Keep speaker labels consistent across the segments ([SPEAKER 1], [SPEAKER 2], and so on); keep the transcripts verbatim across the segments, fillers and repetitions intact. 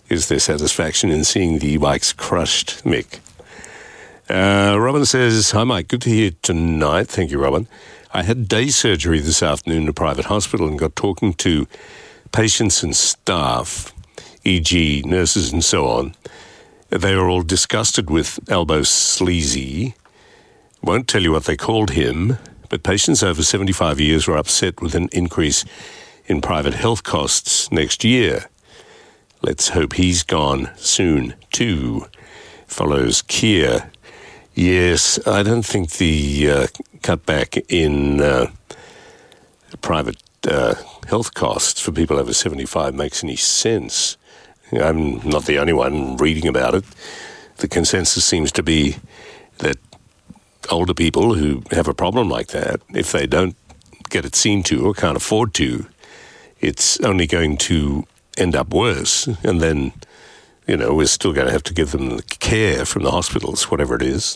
[SPEAKER 1] is their satisfaction in seeing the e-bikes crushed, Mick. Uh, Robin says, hi, Mike. Good to hear tonight. Thank you, Robin. I had day surgery this afternoon in a private hospital and got talking to patients and staff, for example nurses and so on. They were all disgusted with Albo Sleazy. Won't tell you what they called him, but patients over seventy-five years were upset with an increase in private health costs next year. Let's hope he's gone soon, too. Follows Keir. Yes, I don't think the uh, cutback in uh, private uh, health costs for people over seventy-five makes any sense. I'm not the only one reading about it. The consensus seems to be that older people who have a problem like that, if they don't get it seen to or can't afford to, it's only going to end up worse. And then, you know, we're still going to have to give them the care from the hospitals, whatever it is.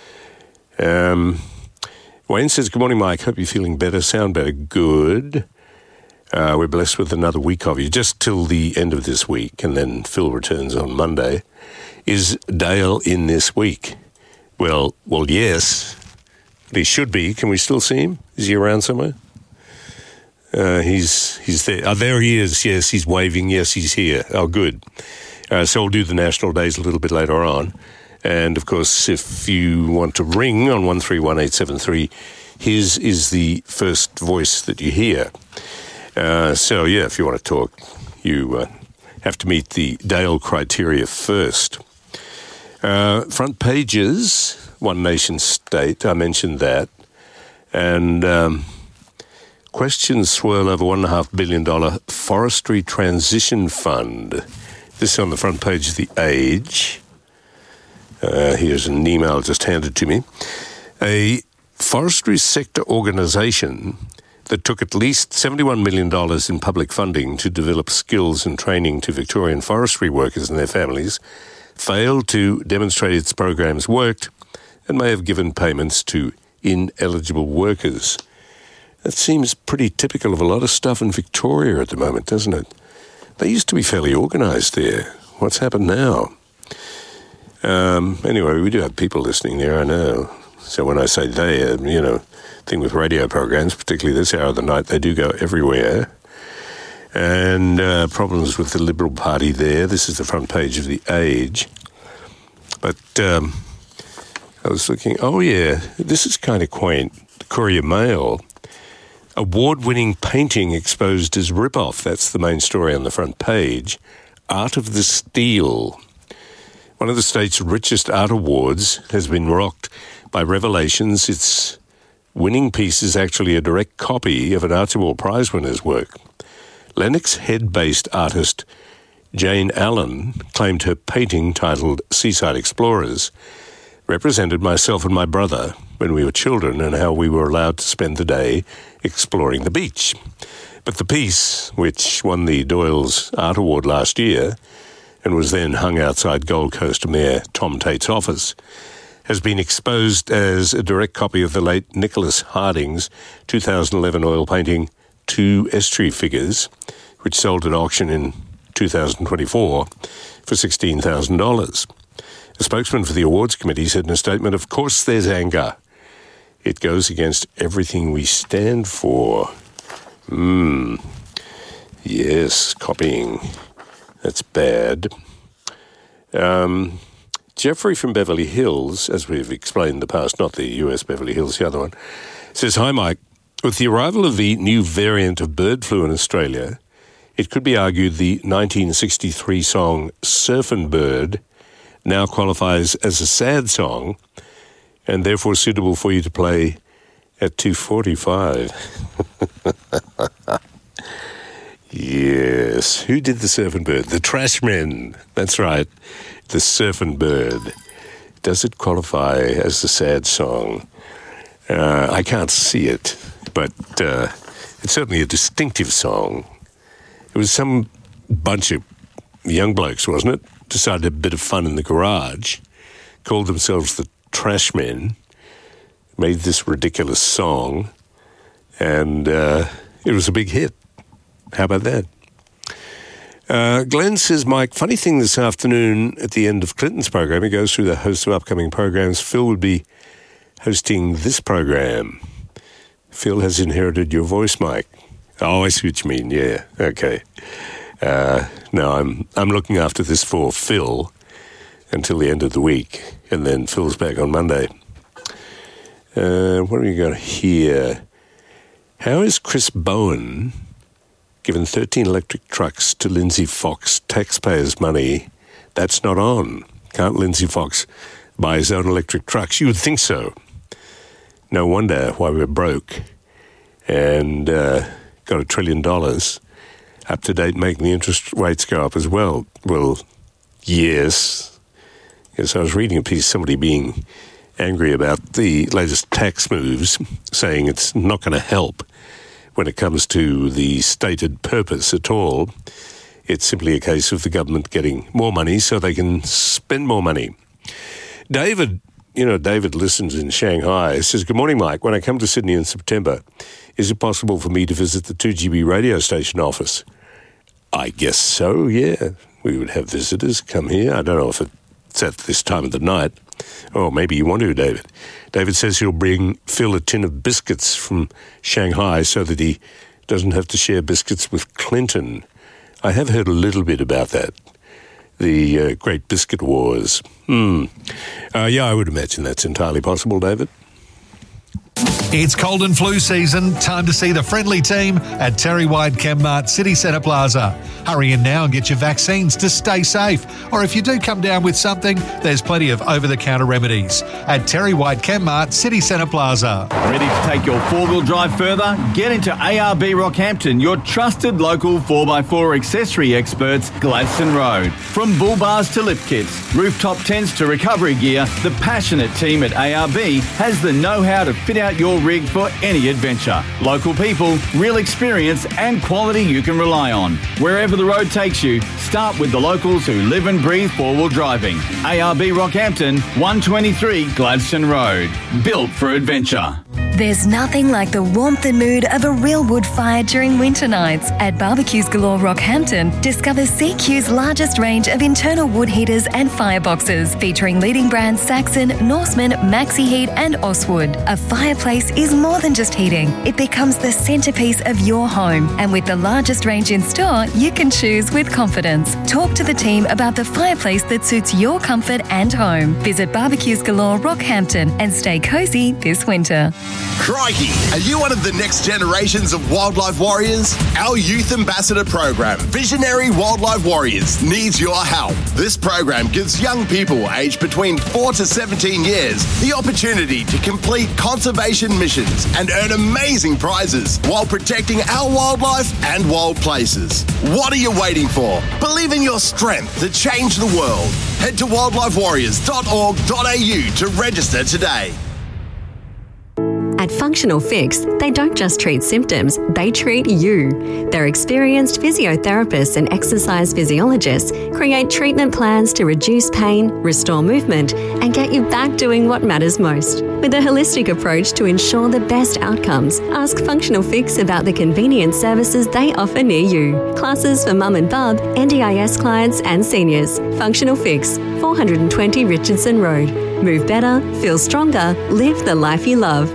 [SPEAKER 1] Um, Wayne says, good morning, Mike. Hope you're feeling better, sound better. Good. Uh, we're blessed with another week of you, just till the end of this week, and then Phil returns on Monday. Is Dale in this week? Well, well, yes. But he should be. Can we still see him? Is he around somewhere? Uh, he's he's there. Oh, there he is. Yes, he's waving. Yes, he's here. Oh, good. Uh, so we'll do the national days a little bit later on. And, of course, if you want to ring on one three one eight seven three, his is the first voice that you hear. Uh, so, yeah, if you want to talk, you uh, have to meet the Dale criteria first. Uh, front pages, One Nation State, I mentioned that. And um, questions swirl over one point five billion dollars Forestry Transition Fund. This is on the front page of The Age. Uh, here's an email just handed to me. A forestry sector organisation that took at least seventy-one million dollars in public funding to develop skills and training to Victorian forestry workers and their families failed to demonstrate its programs worked and may have given payments to ineligible workers. That seems pretty typical of a lot of stuff in Victoria at the moment, doesn't it? They used to be fairly organised there. What's happened now? Um, anyway, we do have people listening there, I know. So when I say they, uh, you know, thing with radio programs, particularly this hour of the night, they do go everywhere. And uh, problems with the Liberal Party there. This is the front page of The Age. But um, I was looking, oh yeah, this is kind of quaint. The Courier Mail. Award-winning painting exposed as rip-off. That's the main story on the front page. Art of the Steel. One of the state's richest art awards has been rocked by revelations its winning piece is actually a direct copy of an Archibald Prize winner's work. Lennox Head-based artist Jane Allen claimed her painting, titled Seaside Explorers, represented myself and my brother when we were children and how we were allowed to spend the day exploring the beach. But the piece, which won the Doyle's Art Award last year and was then hung outside Gold Coast Mayor Tom Tate's office, has been exposed as a direct copy of the late Nicholas Harding's two thousand eleven oil painting Two Estuary Figures, which sold at auction in two thousand twenty-four for sixteen thousand dollars. A spokesman for the awards committee said in a statement, "Of course there's anger. It goes against everything we stand for." Hmm. Yes, copying. That's bad. Um, Jeffrey from Beverly Hills, as we've explained in the past, not the U S Beverly Hills, the other one, says, "Hi, Mike. With the arrival of the new variant of bird flu in Australia, it could be argued the nineteen sixty-three song Surfin' Bird now qualifies as a sad song and therefore suitable for you to play at two forty-five. Yes. Who did the Surfin' Bird? The Trashmen. That's right. The Surfin' Bird. Does it qualify as a sad song? Uh, I can't see it, but uh, it's certainly a distinctive song. It was some bunch of young blokes, wasn't it? Decided a bit of fun in the garage, called themselves the Trashmen, made this ridiculous song, and uh, it was a big hit. How about that? Uh, Glenn says, Mike, funny thing this afternoon at the end of Clinton's program, he goes through the host of upcoming programs. Phil would be hosting this program. Phil has inherited your voice, Mike. Oh, I see what you mean. Yeah, okay. Uh, no, I'm I'm looking after this for Phil until the end of the week, and then Phil's back on Monday. Uh, what have we got here? How is Chris Bowen given thirteen electric trucks to Lindsay Fox taxpayers' money? That's not on. Can't Lindsay Fox buy his own electric trucks? You would think so. No wonder why we're broke and uh, got a trillion dollars up to date, making the interest rates go up as well. Well, yes. Yes, I was reading a piece, somebody being angry about the latest tax moves, saying it's not going to help when it comes to the stated purpose at all. It's simply a case of the government getting more money so they can spend more money. David, you know, David listens in Shanghai, says, good morning, Mike. When I come to Sydney in September, is it possible for me to visit the two G B radio station office? I guess so, yeah. We would have visitors come here. I don't know if it's at this time of the night. Oh, maybe you want to, David. David says he'll bring Phil a tin of biscuits from Shanghai so that he doesn't have to share biscuits with Clinton. I have heard a little bit about that. The uh, Great Biscuit Wars. Hmm. Uh, yeah, I would imagine that's entirely possible, David.
[SPEAKER 2] It's cold and flu season. Time to see the friendly team at Terry White Chemmart City Centre Plaza. Hurry in now and get your vaccines to stay safe. Or if you do come down with something, there's plenty of over-the-counter remedies at Terry White Chemmart City Centre Plaza.
[SPEAKER 3] Ready to take your four-wheel drive further? Get into A R B Rockhampton, your trusted local four by four accessory experts, Gladstone Road. From bull bars to lift kits, rooftop tents to recovery gear, the passionate team at A R B has the know-how to fit out your rig for any adventure. Local people, real experience and quality you can rely on. Wherever the road takes you, start with the locals who live and breathe four-wheel driving. A R B Rockhampton, one twenty-three Gladstone Road. Built for adventure.
[SPEAKER 4] There's nothing like the warmth and mood of a real wood fire during winter nights. At Barbecues Galore Rockhampton, discover C Q's largest range of internal wood heaters and fireboxes, featuring leading brands Saxon, Norseman, Maxi Heat and Oswood. A fireplace is more than just heating. It becomes the centrepiece of your home. And with the largest range in store, you can choose with confidence. Talk to the team about the fireplace that suits your comfort and home. Visit Barbecues Galore Rockhampton and stay cosy this winter.
[SPEAKER 5] Crikey! Are you one of the next generations of wildlife warriors? Our Youth Ambassador program, Visionary Wildlife Warriors, needs your help. This program gives young people aged between four to seventeen years the opportunity to complete conservation missions and earn amazing prizes while protecting our wildlife and wild places. What are you waiting for? Believe in your strength to change the world. Head to wildlife warriors dot org dot a u to register today.
[SPEAKER 6] At Functional Fix, they don't just treat symptoms, they treat you. Their experienced physiotherapists and exercise physiologists create treatment plans to reduce pain, restore movement, and get you back doing what matters most. With a holistic approach to ensure the best outcomes, ask Functional Fix about the convenient services they offer near you. Classes for mum and bub, N D I S clients and seniors. Functional Fix, four twenty Richardson Road. Move better, feel stronger, live the life you love.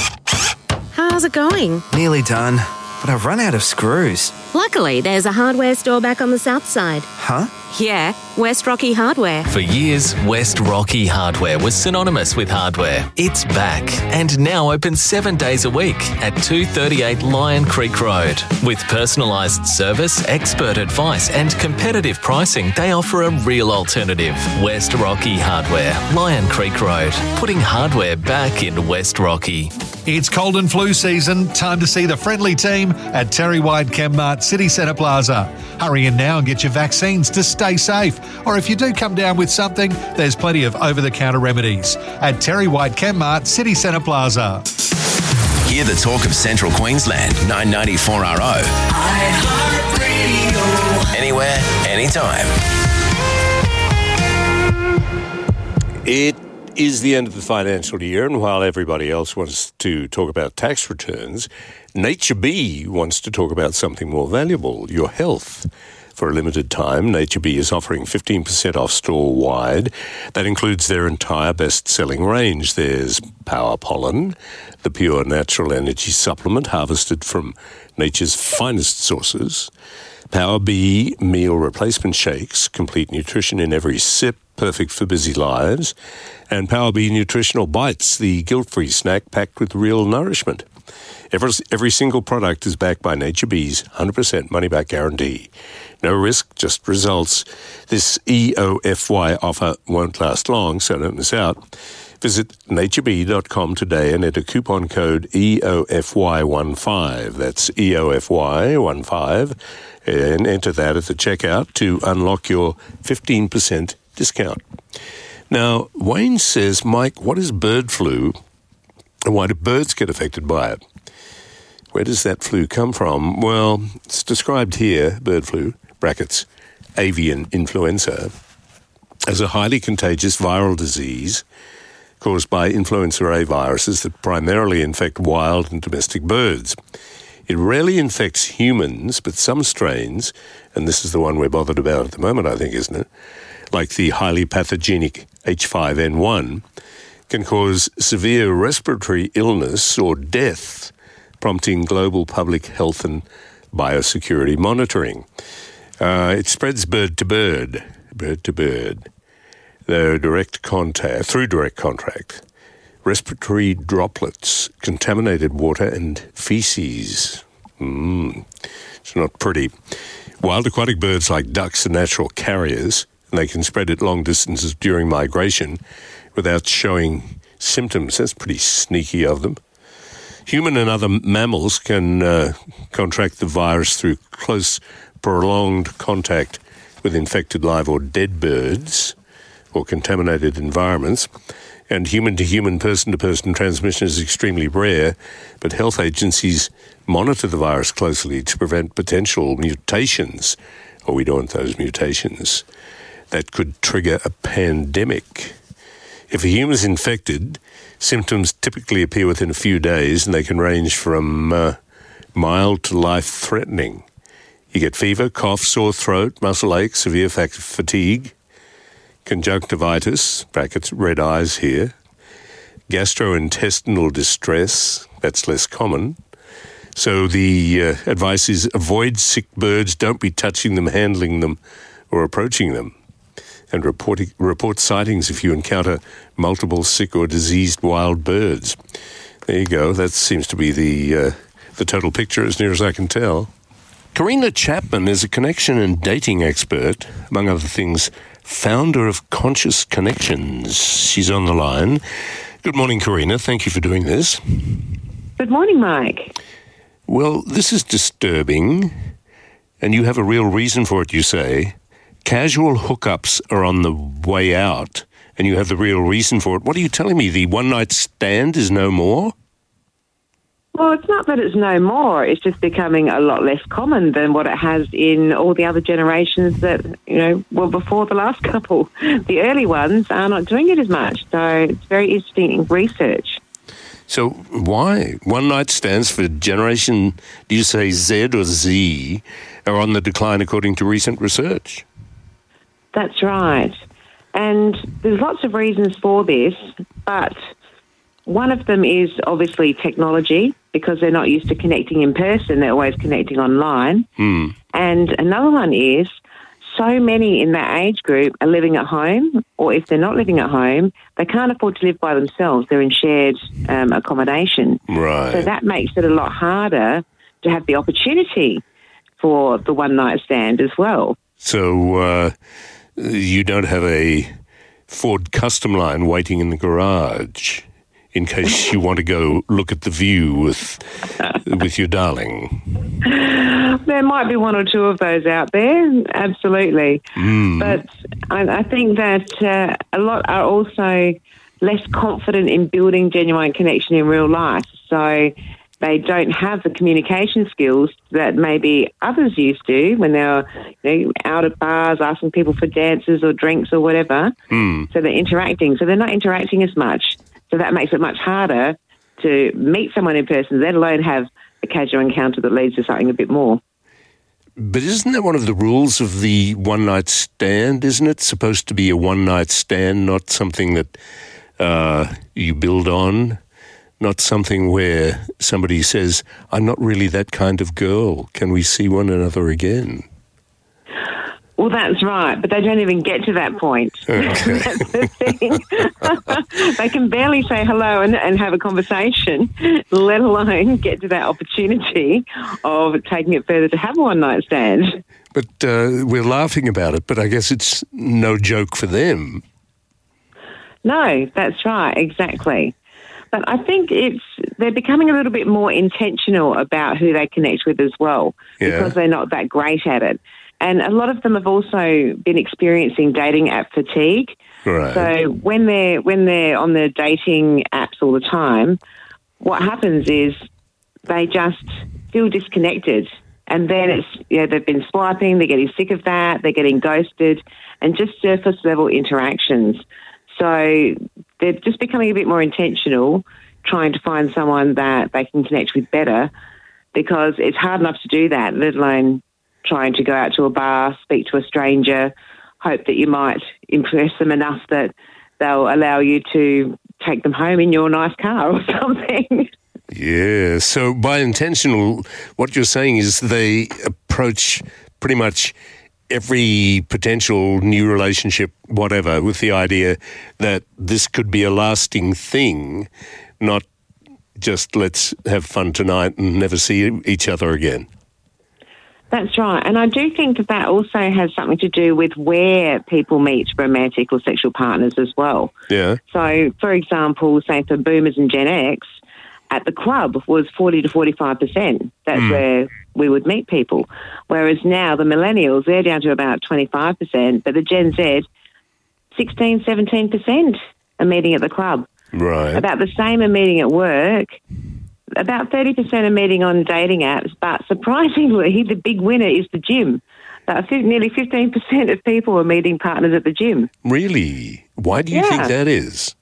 [SPEAKER 7] How's it going?
[SPEAKER 8] Nearly done, but I've run out of screws.
[SPEAKER 7] Luckily, there's a hardware store back on the south side.
[SPEAKER 8] Huh?
[SPEAKER 7] Yeah, West Rocky Hardware.
[SPEAKER 9] For years, West Rocky Hardware was synonymous with hardware. It's back and now open seven days a week at two thirty-eight Lion Creek Road. With personalised service, expert advice and competitive pricing, they offer a real alternative. West Rocky Hardware, Lion Creek Road, putting hardware back in West Rocky.
[SPEAKER 2] It's cold and flu season. Time to see the friendly team at Terry White Chemmart City Centre Plaza. Hurry in now and get your vaccines to stay safe. Or if you do come down with something, there's plenty of over-the-counter remedies at Terry White Chemmart City Centre Plaza.
[SPEAKER 10] Hear the talk of Central Queensland, nine ninety-four R O. iHeartRadio. Anywhere, anytime.
[SPEAKER 1] It is the end of the financial year, and while everybody else wants to talk about tax returns, Nature Bee wants to talk about something more valuable, your health. For a limited time, NatureBee is offering fifteen percent off store-wide. That includes their entire best-selling range. There's Power Pollen, the pure natural energy supplement harvested from nature's finest sources. Power Bee meal replacement shakes, complete nutrition in every sip, perfect for busy lives. And Power Bee Nutritional Bites, the guilt-free snack packed with real nourishment. Every, every single product is backed by NatureBee's one hundred percent money-back guarantee. No risk, just results. This E O F Y offer won't last long, so don't miss out. Visit nature bee dot com today and enter coupon code E O F Y fifteen. That's E O F Y fifteen. And enter that at the checkout to unlock your fifteen percent discount. Now, Wayne says, Mike, what is bird flu and why do birds get affected by it? Where does that flu come from? Well, it's described here, bird flu, brackets, avian influenza, as a highly contagious viral disease caused by influenza A viruses that primarily infect wild and domestic birds. It rarely infects humans, but some strains, and this is the one we're bothered about at the moment, I think, isn't it? Like the highly pathogenic H five N one, can cause severe respiratory illness or death, prompting global public health and biosecurity monitoring. Uh, it spreads bird to bird, bird to bird, though direct contact, through direct contact, respiratory droplets, contaminated water and feces. Mm, it's not pretty. Wild aquatic birds like ducks are natural carriers, and they can spread it long distances during migration without showing symptoms. That's pretty sneaky of them. Human and other mammals can uh, contract the virus through close, prolonged contact with infected live or dead birds or contaminated environments. And human-to-human, person-to-person transmission is extremely rare, but health agencies monitor the virus closely to prevent potential mutations, or we don't want those mutations, that could trigger a pandemic. If a human is infected, symptoms typically appear within a few days, and they can range from uh, mild to life-threatening. You get fever, cough, sore throat, muscle ache, severe fatigue, conjunctivitis, brackets, red eyes here, gastrointestinal distress, that's less common. So the uh, advice is avoid sick birds, don't be touching them, handling them, or approaching them. And reporting, report sightings if you encounter multiple sick or diseased wild birds. There you go. That seems to be the uh, the total picture as near as I can tell. Karina Chapman is a connection and dating expert, among other things, founder of Conscious Connections. She's on the line. Good morning, Karina. Thank you for doing this.
[SPEAKER 11] Good morning, Mike.
[SPEAKER 1] Well, this is disturbing, and you have a real reason for it, you say. Casual hookups are on the way out, and you have the real reason for it. What are you telling me? The one-night stand is no more?
[SPEAKER 11] Well, it's not that it's no more. It's just becoming a lot less common than what it has in all the other generations that, you know, were before the last couple. The early ones are not doing it as much. So it's very interesting research.
[SPEAKER 1] So why? One-night stands for generation, do you say Z or Z, are on the decline according to recent research?
[SPEAKER 11] That's right. And there's lots of reasons for this, but one of them is obviously technology, because they're not used to connecting in person. They're always connecting online.
[SPEAKER 1] Mm.
[SPEAKER 11] And another one is so many in that age group are living at home, or if they're not living at home, they can't afford to live by themselves. They're in shared um, accommodation.
[SPEAKER 1] Right.
[SPEAKER 11] So that makes it a lot harder to have the opportunity for the one-night stand as well.
[SPEAKER 1] So uh, you don't have a Ford Custom Line waiting in the garage in case you want to go look at the view with with your darling.
[SPEAKER 11] There might be one or two of those out there, absolutely.
[SPEAKER 1] Mm.
[SPEAKER 11] But I, I think that uh, a lot are also less confident in building genuine connection in real life. So they don't have the communication skills that maybe others used to when they were, you know, out at bars asking people for dances or drinks or whatever.
[SPEAKER 1] Mm.
[SPEAKER 11] So they're interacting. So they're not interacting as much. So that makes it much harder to meet someone in person, let alone have a casual encounter that leads to something a bit more.
[SPEAKER 1] But isn't that one of the rules of the one-night stand, isn't it? Supposed to be a one-night stand, not something that uh, you build on, not something where somebody says, I'm not really that kind of girl. Can we see one another again?
[SPEAKER 11] Well, that's right, but they don't even get to that point.
[SPEAKER 1] Okay.
[SPEAKER 11] That's the thing. They can barely say hello and, and have a conversation, let alone get to that opportunity of taking it further to have a one-night stand.
[SPEAKER 1] But uh, we're laughing about it, but I guess it's no joke for them.
[SPEAKER 11] No, that's right, exactly. But I think it's they're becoming a little bit more intentional about who they connect with as well,
[SPEAKER 1] Yeah.
[SPEAKER 11] because they're not that great at it. And a lot of them have also been experiencing dating app fatigue.
[SPEAKER 1] Right.
[SPEAKER 11] So when they're when they're on the dating apps all the time, what happens is they just feel disconnected. And then it's, you know, they've been swiping, they're getting sick of that, they're getting ghosted, and just surface level interactions. So they're just becoming a bit more intentional, trying to find someone that they can connect with better, because it's hard enough to do that, let alone trying to go out to a bar, speak to a stranger, hope that you might impress them enough that they'll allow you to take them home in your nice car or something.
[SPEAKER 1] Yeah, so by intentional, what you're saying is they approach pretty much every potential new relationship, whatever, with the idea that this could be a lasting thing, not just let's have fun tonight and never see each other again.
[SPEAKER 11] That's right. And I do think that that also has something to do with where people meet romantic or sexual partners as well.
[SPEAKER 1] Yeah.
[SPEAKER 11] So, for example, say for boomers and Gen X, at the club was forty to forty-five percent. That's
[SPEAKER 1] Mm.
[SPEAKER 11] where we would meet people. Whereas now the millennials, they're down to about twenty-five percent, but the Gen Z, sixteen, seventeen percent are meeting at the club.
[SPEAKER 1] Right.
[SPEAKER 11] About the same are meeting at work. About thirty percent are meeting on dating apps, but surprisingly, the big winner is the gym. Uh, nearly fifteen percent of people are meeting partners at the gym.
[SPEAKER 1] Really? Why do you
[SPEAKER 11] Yeah.
[SPEAKER 1] think that is?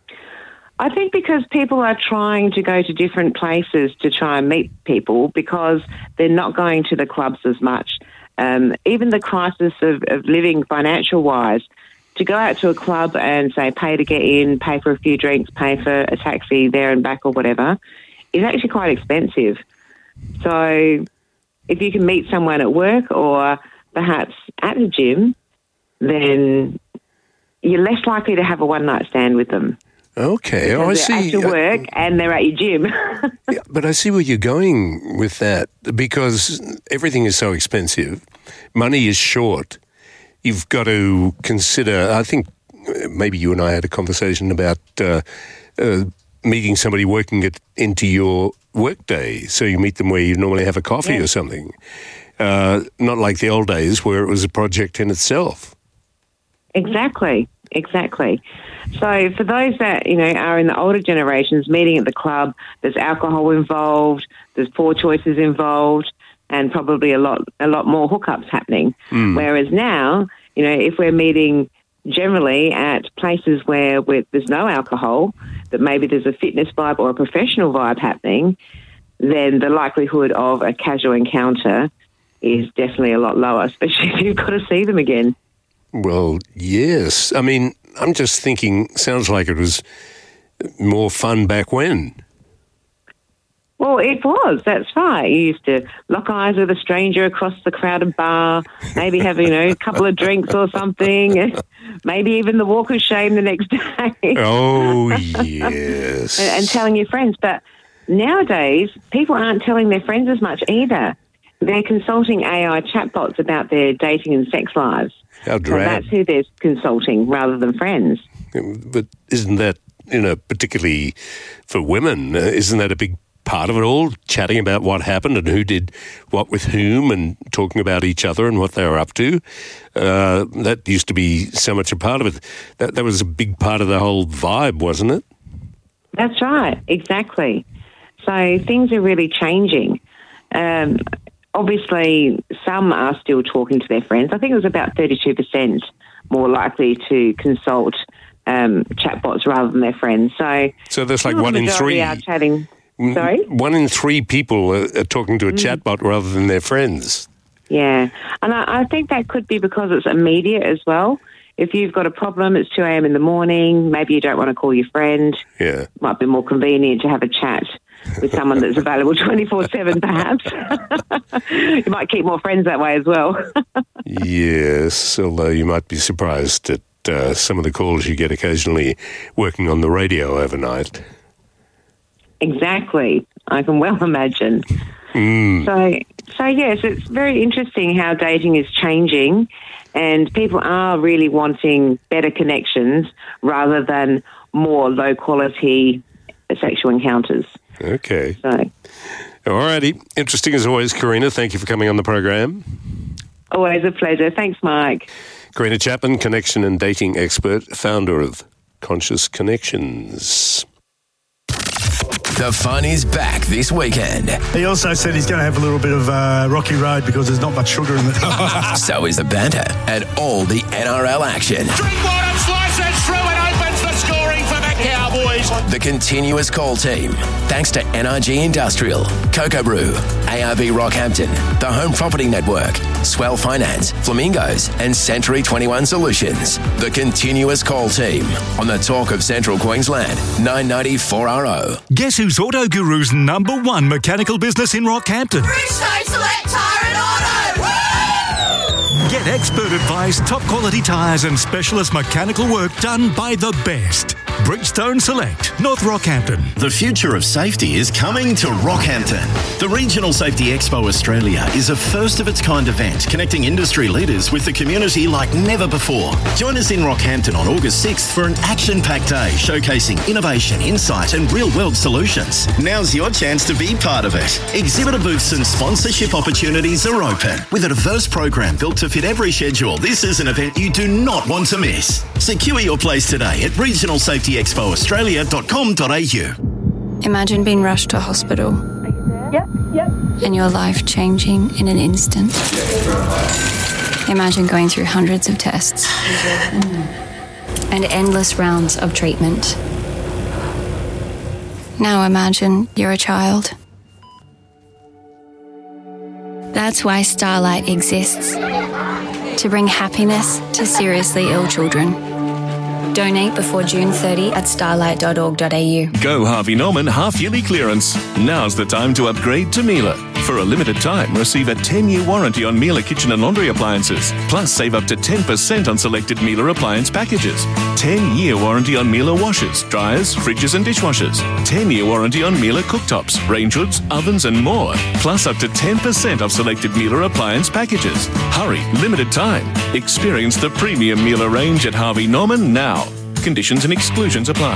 [SPEAKER 11] I think because people are trying to go to different places to try and meet people because they're not going to the clubs as much. Um, even the crisis of, of living financial-wise, to go out to a club and, say, pay to get in, pay for a few drinks, pay for a taxi there and back or whatever, is actually quite expensive. So if you can meet someone at work or perhaps at the gym, then you're less likely to have a one-night stand with them.
[SPEAKER 1] Okay, oh, I
[SPEAKER 11] Because they're
[SPEAKER 1] see.
[SPEAKER 11] at your work and they're at your gym.
[SPEAKER 1] Yeah, but I see where you're going with that, because everything is so expensive. Money is short. You've got to consider, I think uh, maybe you and I had a conversation about uh, uh, meeting somebody working it into your workday. So you meet them where you normally have a coffee
[SPEAKER 11] Yeah.
[SPEAKER 1] or something. Uh, not like the old days where it was a project in itself.
[SPEAKER 11] Exactly, exactly. So for those that, you know, are in the older generations, meeting at the club, there's alcohol involved, there's poor choices involved, and probably a lot a lot more hookups happening.
[SPEAKER 1] Mm.
[SPEAKER 11] Whereas now, you know, if we're meeting generally at places where we're, there's no alcohol, but maybe there's a fitness vibe or a professional vibe happening, then the likelihood of a casual encounter is definitely a lot lower, especially if you've got to see them again.
[SPEAKER 1] Well, yes. I mean, I'm just thinking, sounds like it was more fun back when.
[SPEAKER 11] Well, it was, that's right. You used to lock eyes with a stranger across the crowded bar, maybe have, you know, a couple of drinks or something, maybe even the walk of shame the next day.
[SPEAKER 1] Oh, yes.
[SPEAKER 11] and, and telling your friends. But nowadays, people aren't telling their friends as much either. They're consulting A I chatbots about their dating and sex lives.
[SPEAKER 1] How
[SPEAKER 11] So
[SPEAKER 1] drab.
[SPEAKER 11] that's who they're consulting rather than friends.
[SPEAKER 1] But isn't that, you know, particularly for women, uh, isn't that a big part of it all? Chatting about what happened and who did what with whom and talking about each other and what they were up to. Uh, that used to be so much a part of it. That, that was a big part of the whole vibe, wasn't it?
[SPEAKER 11] That's right, exactly. So things are really changing. Um, obviously, some are still talking to their friends. I think it was about thirty-two percent more likely to consult um, chatbots rather than their friends. So,
[SPEAKER 1] So that's like
[SPEAKER 11] still
[SPEAKER 1] one
[SPEAKER 11] the
[SPEAKER 1] in
[SPEAKER 11] majority
[SPEAKER 1] three.
[SPEAKER 11] are chatting. Sorry?
[SPEAKER 1] One in three people are, are talking to a chatbot rather than their friends.
[SPEAKER 11] Yeah. And I, I think that could be because it's immediate as well. If you've got a problem, it's two a.m. in the morning, maybe you don't want to call your friend.
[SPEAKER 1] Yeah.
[SPEAKER 11] It might be more convenient to have a chat with someone that's available twenty-four seven, perhaps. You might keep more friends that way as well.
[SPEAKER 1] Yes, although you might be surprised at uh, some of the calls you get occasionally working on the radio overnight.
[SPEAKER 11] Exactly. I can well imagine.
[SPEAKER 1] Mm.
[SPEAKER 11] So, so yes, it's very interesting how dating is changing, and people are really wanting better connections rather than more low-quality sexual encounters.
[SPEAKER 1] Okay.
[SPEAKER 11] So,
[SPEAKER 1] all righty. Interesting as always, Karina. Thank you for coming on the program.
[SPEAKER 11] Always a pleasure. Thanks, Mike.
[SPEAKER 1] Karina Chapman, connection and dating expert, founder of Conscious Connections.
[SPEAKER 10] The fun is back this weekend.
[SPEAKER 12] He also said he's going to have a little bit of uh, rocky road because there's not much sugar in it.
[SPEAKER 10] So is the banter and all the N R L action.
[SPEAKER 13] Drinkwater slices through and opens the scoring for the Cowboys.
[SPEAKER 10] The continuous call team, thanks to N R G Industrial, Cocoa Brew, A R B Rockhampton, the Home Property Network, Swell Finance, Flamingos, and Century twenty-one Solutions. The continuous call team on the Talk of Central Queensland, nine ninety-four R O.
[SPEAKER 14] Guess who's Auto Guru's number one mechanical business in Rockhampton?
[SPEAKER 13] Bridgestone Select Tyre and Auto. Woo!
[SPEAKER 14] Get expert advice, top quality tyres and specialist mechanical work done by the best. Bridgestone Select, North Rockhampton.
[SPEAKER 15] The future of safety is coming to Rockhampton. The Regional Safety Expo Australia is a first-of-its-kind event connecting industry leaders with the community like never before. Join us in Rockhampton on August sixth for an action-packed day showcasing innovation, insight and real-world solutions. Now's your chance to be part of it. Exhibitor booths and sponsorship opportunities are open. With a diverse program built to fit every schedule, this is an event you do not want to miss. Secure your place today at regional safety expo australia dot com dot a u.
[SPEAKER 16] Imagine being rushed to hospital.
[SPEAKER 17] Yep, yep.
[SPEAKER 16] And your life changing in an instant. Imagine going through hundreds of tests and endless rounds of treatment. Now imagine you're a child. That's why Starlight exists. To bring happiness to seriously ill children. Donate before June thirtieth at starlight dot org dot a u.
[SPEAKER 18] Go Harvey Norman half-yearly clearance. Now's the time to upgrade to Miele. For a limited time, receive a ten-year warranty on Miele kitchen and laundry appliances. Plus, save up to ten percent on selected Miele appliance packages. ten-year warranty on Miele washers, dryers, fridges and dishwashers. ten-year warranty on Miele cooktops, range hoods, ovens and more. Plus, up to ten percent off selected Miele appliance packages. Hurry, limited time. Experience the premium Miele range at Harvey Norman now. Conditions and exclusions apply.